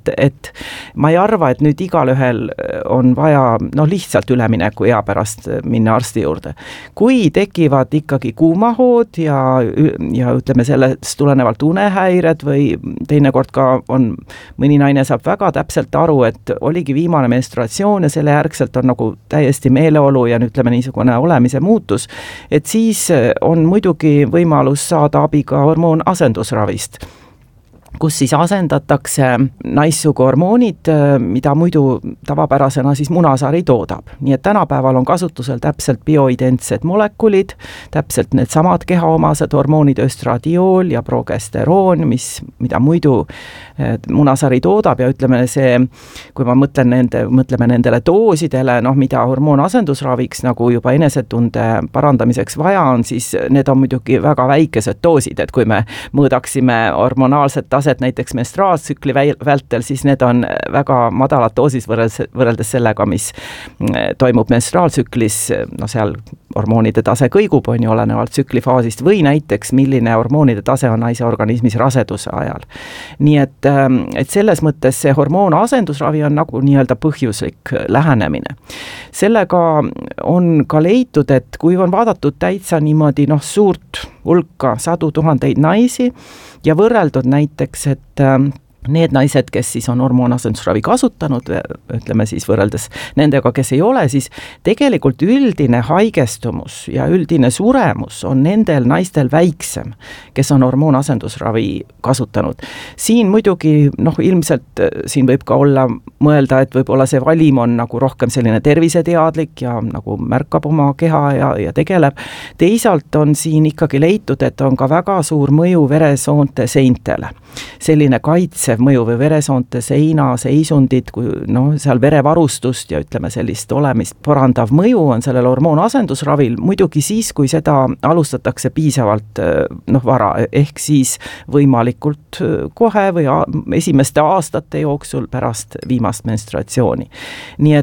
et ma ei arva, et nüüd igal ühel on vaja lihtsalt ülemineku ea pärast minna arsti juurde. Kui tekivad ikkagi kuumahood ja ütleme sellest tulenevalt unehäired või teinekord ka mõni naine saab väga täpselt aru, et oligi viimane menstruatsioon ja selle järgselt on nagu täiesti meeleolu ja ütleme niisugune olemise muutus, et siis on muidugi võimalus saada abi ka hormoonasendusravist, kus siis asendatakse naissugu hormoonid, mida muidu tavapärasena siis munasari toodab. Nii et tänapäeval on kasutusel täpselt bioidentsed molekulid, täpselt need samad kehaomased hormoonid östradiool ja progesteroon, mida muidu munasari toodab ja ütleme see, kui ma mõtleme nendele doosidele, mida hormoonasendusraviks nagu juba enesetunde parandamiseks vaja on, siis need on muidugi väga väikesed doosid, et kui me mõõdaksime hormonaalset taset näiteks menstruaaltsükli vältel, siis need on väga madalad doosis võrreldes sellega, mis toimub menstruaaltsüklis, seal hormoonide tase kõigub, on ju olenevalt tsüklifaasist või näiteks milline hormoonide tase on naise organismis raseduse ajal. Nii et selles mõttes see hormoonasendusravi on nagu nii-öelda põhjuslik lähenemine. Sellega on ka leitud, et kui on vaadatud täitsa niimoodi suurt hulka, 100 000 naisi ja võrreldud näiteks, et need naised, kes siis on hormoonasendusravi kasutanud, ütleme siis võrreldes nendega, kes ei ole, siis tegelikult üldine haigestumus ja üldine suremus on nendel naistel väiksem, kes on hormoonasendusravi kasutanud. Siin muidugi, ilmselt siin võib ka olla mõelda, et võib-olla see valim on nagu rohkem selline terviseteadlik ja nagu märkab oma keha ja tegeleb. Teisalt on siin ikkagi leitud, et on ka väga suur mõju veresoonte seintele. Selline kaitsev mõju või veresoonte seina seisundid, kui seal verevarustust ja ütleme sellist olemist parandav mõju on sellel hormoonasendusravil muidugi siis, kui seda alustatakse piisavalt vara, ehk siis võimalikult kohe või esimeste aastate jooksul pärast viimast menstruatsiooni. Nii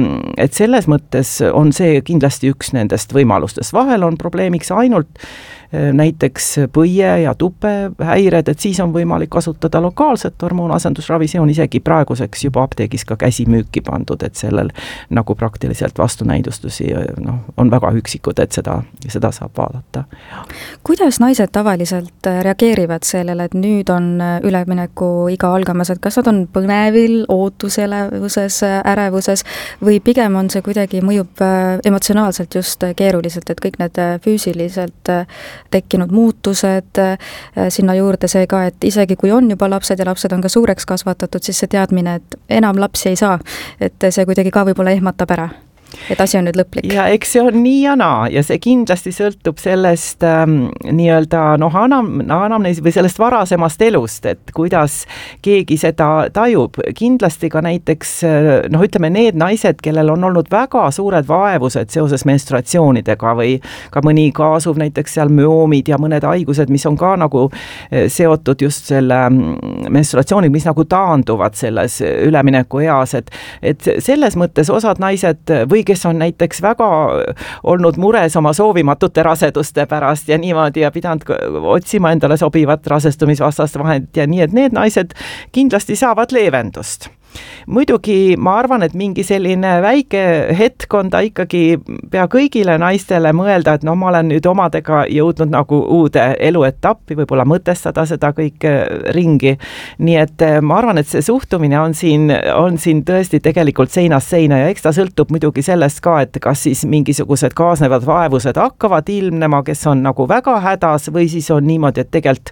et selles mõttes on see kindlasti üks nendest võimalustest. Vahel on probleemiks ainult näiteks põie ja tupehäired, et siis on võimalik kasutada lokaalset hormoonasendusravi, see on isegi praeguseks juba apteegis ka käsimüüki pandud, et sellel nagu praktiliselt vastunäidustusi on väga üksikud, et seda saab vaadata. Kuidas naised tavaliselt reageerivad sellele, et nüüd on ülemineku iga algamas, et kas nad on põnevil, ootuselevuses, ärevuses või pigem on see kuidagi mõjub emotsionaalselt just keeruliselt, et kõik need füüsiliselt tekkinud muutused, sinna juurde see ka, et isegi kui on juba lapsed ja lapsed on ka suureks kasvatatud, siis see teadmine, et enam lapsi ei saa, et see kuidagi ka võib-olla ehmatab ära. Et asi on nüüd lõplik. Ja eks see on nii ja naa ja see kindlasti sõltub sellest nii-öelda anamneesi või sellest varasemast elust, et kuidas keegi seda tajub. Kindlasti ka näiteks ütleme need naised, kellel on olnud väga suured vaevused seoses menstruatsioonidega või ka mõni kaasuv näiteks seal müoomid ja mõned haigused, mis on ka nagu seotud just selle menstruatsiooniga, mis nagu taanduvad selles ülemineku eas, et selles mõttes osad naised või kes on näiteks väga olnud mures oma soovimatute raseduste pärast ja niimoodi ja pidanud otsima endale sobivat rasestumisvastast vahendit ja nii, et need naised kindlasti saavad leevendust. Muidugi ma arvan, et mingi selline väike hetk on ta ikkagi pea kõigile naistele mõelda, et ma olen nüüd omadega jõudnud nagu uude eluetappi, võib-olla mõtestada seda kõike ringi. Nii et ma arvan, et see suhtumine on siin tõesti tegelikult seinast seina ja eks ta sõltub muidugi sellest ka, et kas siis mingisugused kaasnevad vaevused hakkavad ilmnema, kes on nagu väga hädas või siis on niimoodi, et tegelikult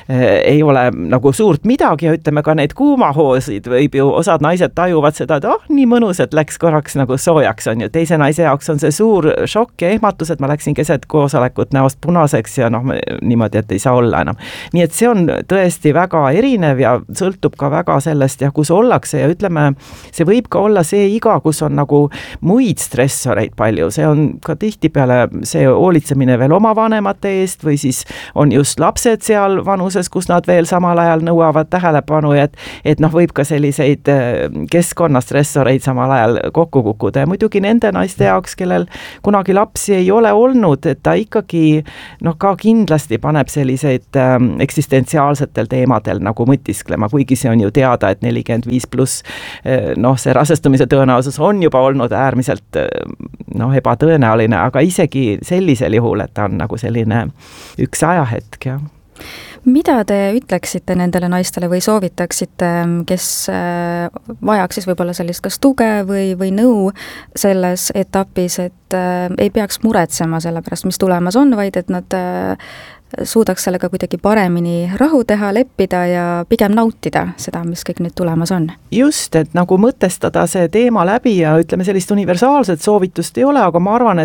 ei ole nagu suurt midagi ja ütleme ka neid kuumahoosid võib ju osad naised tajuvad seda, et nii mõnus, et läks korraks nagu soojaks on ju. Teise naise jaoks on see suur šokk ja ehmatus, et ma läksin keset koosolekut näost punaseks ja niimoodi, et ei saa olla enam. Nii et see on tõesti väga erinev ja sõltub ka väga sellest ja kus ollakse ja ütleme, see võib ka olla see iga, kus on nagu muid stressoreid palju. See on ka tihtipeale see hoolitsemine veel oma vanemate eest või siis on just lapsed seal vanuses, kus nad veel samal ajal nõuavad tähelepanu, et võib ka selliseid keskkonnastressoreid samal ajal kokku kukkuda ja muidugi nende naiste jaoks, kellel kunagi lapsi ei ole olnud, et ta ikkagi ka kindlasti paneb selliseid eksistentsiaalsetel teemadel nagu mõtisklema, kuigi see on ju teada, et 45+, see rasestumise tõenäosus on juba olnud äärmiselt ebatõenäoline, aga isegi sellisel juhul, et ta on nagu selline üks ajahetk, jah. Mida te ütleksite nendele naistele või soovitaksite, kes vajaks siis võib-olla sellist kas tuge või nõu selles etapis, et ei peaks muretsema selle pärast, mis tulemas on, vaid et nad suudaks sellega kuidagi paremini rahu teha, leppida ja pigem nautida seda, mis kõik nüüd tulemas on? Just, et nagu mõtestada see teema läbi ja ütleme, sellist universaalset soovitust ei ole, aga ma arvan,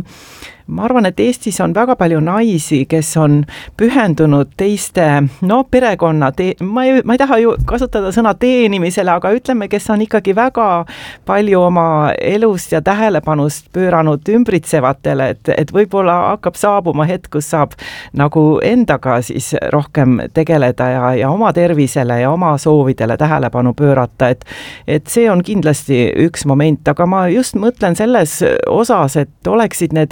et Eestis on väga palju naisi, kes on pühendunud teiste, perekonna, ma ei taha ju kasutada sõna teenimisele, aga ütleme, kes on ikkagi väga palju oma elust ja tähelepanust pööranud ümbritsevatele, et võib-olla hakkab saabuma hetk, kus saab nagu endaga siis rohkem tegeleda ja oma tervisele ja oma soovidele tähelepanu pöörata, et see on kindlasti üks moment, aga ma just mõtlen selles osas, et oleksid need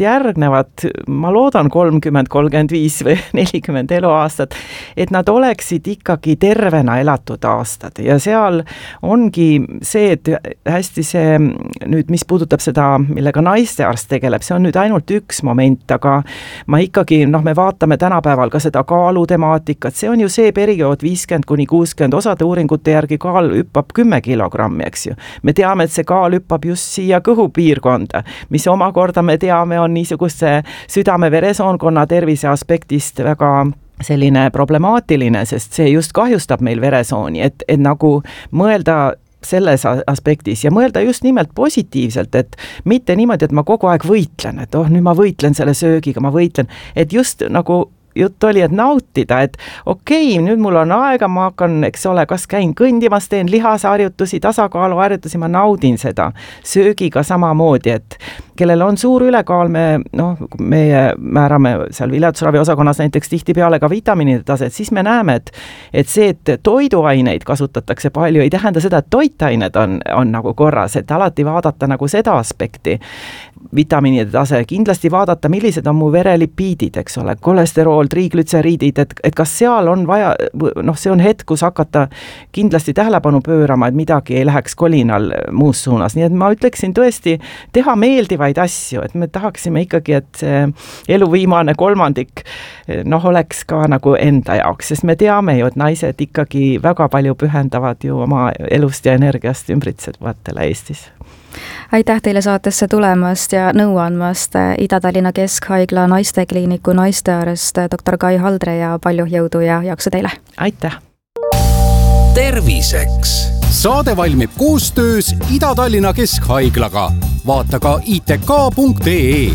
ma loodan 30, 35 või 40 eluaastat, et nad oleksid ikkagi tervena elatud aastad ja seal ongi see, et hästi see nüüd, mis puudutab seda, millega naistearst tegeleb, see on nüüd ainult üks moment, aga ma ikkagi, me vaatame tänapäeval ka seda kaalutemaatikat, see on ju see periood 50–60, osade uuringute järgi kaal hüppab 10 kilogrammi, eks ju. Me teame, et see kaal hüppab just siia kõhupiirkonda, mis omakorda me teame, on niisugust südame-veresoonkonna tervise aspektist väga selline problemaatiline, sest see just kahjustab meil veresooni, et nagu mõelda selles aspektis ja mõelda just nimelt positiivselt, et mitte niimoodi, et ma kogu aeg võitlen, et nüüd ma võitlen selle söögiga, et just nagu jutt oli, et nautida, et okei, nüüd mul on aega, ma hakkan, eks ole, kas käin kõndimas, teen lihasharjutusi, tasakaaluharjutusi, ma naudin seda söögiga samamoodi, et kellel on suur ülekaal, meie määrame seal viljatusravi osakonnas näiteks tihtipeale ka vitamiinide taset, siis me näeme, et see, et toiduaineid kasutatakse palju, ei tähenda seda, et toitained on nagu korras, et alati vaadata nagu seda aspekti, vitamiinide tase, kindlasti vaadata, millised on mu verelipiidid, eks ole, kolesterool, triiglütseriidid, et kas seal on vaja, see on hetk, kus hakata kindlasti tähelepanu pöörama, et midagi ei läheks kolinal muus suunas, nii et ma ütleksin tõesti teha meeldivaid asju, et me tahaksime ikkagi, et see elu viimane kolmandik oleks ka nagu enda jaoks, sest me teame ju, et naised ikkagi väga palju pühendavad ju oma elust ja energiast ümbritsevatele Eestis. Aitäh teile saatesse tulemast ja nõu andmast, Ida-Tallinna Keskhaigla naistekliiniku naistearst Dr. Kai Haldre ja palju jõudu ja jaksu teile! Aitäh! Terviseks! Saade valmib koostöös Ida-Tallinna Keskhaiglaga. Vaata ka itk.ee.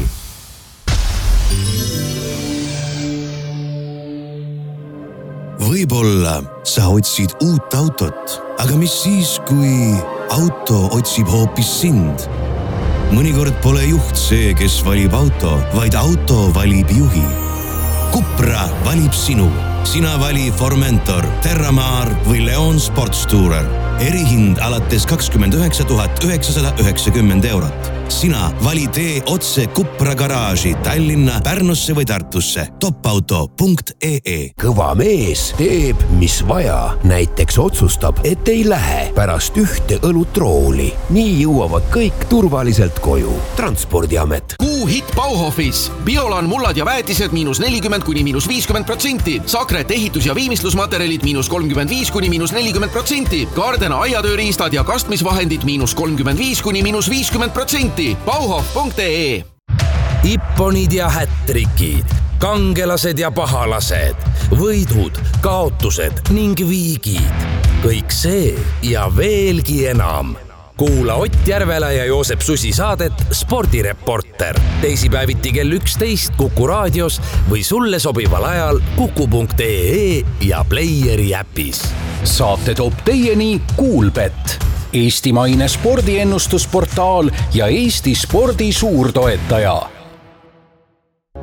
Võib-olla sa otsid uut autot, aga mis siis, kui auto otsib hoopis sind? Mõnikord pole juht see, kes valib auto, vaid auto valib juhi. Cupra valib sinu. Sina vali Formentor, Terramar või Leon Sportstourer. Erihind alates 29 990 eurot. Sina vali tee otse Cupra garaaži Tallinna, Pärnusse või Tartusse. Topauto.ee. Kõva mees teeb, mis vaja. Näiteks otsustab, et ei lähe pärast ühte õlutrooli. Nii jõuavad kõik turvaliselt koju. Transpordiamet. Kuu hitt Bauhofis. Biolan mullad ja väetised -40–50%. Sakret ehitus- ja viimistlusmaterjalid -35–40%. Gardena aiatööriistad ja kastmisvahendid -35–50%. Bauhof.ee. Ipponid ja hättrikid, kangelased ja pahalased, võidud, kaotused ning viigid. Kõik see ja veelgi enam. Kuula Ott Järvela ja Joosep Susi saadet Spordireporter. Teisipäeviti kell 11 Kuku raadios või sulle sobival ajal kuku.ee ja Playeri äpis. Saate toob teieni Kuulbett, eestimaine spordiennustusportaal ja Eesti spordi suurtoetaja.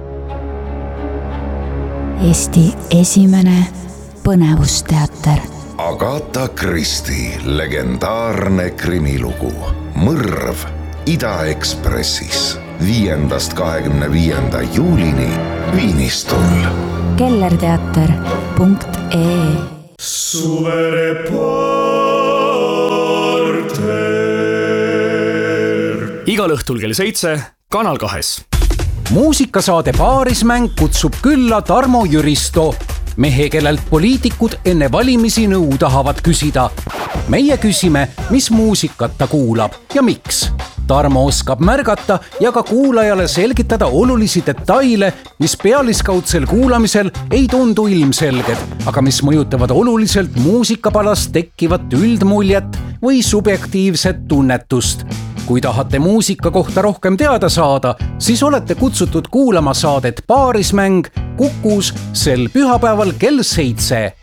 Eesti esimene põnevusteater Agatha Christie legendaarne krimilugu Mõrv Ida-Ekspressis 5.–25. juulini Viinistul. kellerteater.ee Suvereporter. Igal õhtul kell 7 Kanal 2. muusikasaade Paarismäng kutsub külla Tarmo Jüristo, mehe, kellelt poliitikud enne valimisi nõu tahavad küsida. Meie küsime, mis muusikat ta kuulab ja miks. Tarmo oskab märgata ja ka kuulajale selgitada olulisi detaile, mis pealiskaudsel kuulamisel ei tundu ilmselged, aga mis mõjutavad oluliselt muusikapalast tekkivat üldmuljet või subjektiivset tunnetust. Kui tahate muusika kohta rohkem teada saada, siis olete kutsutud kuulama saadet Paarismäng Kukus sel pühapäeval kell 7.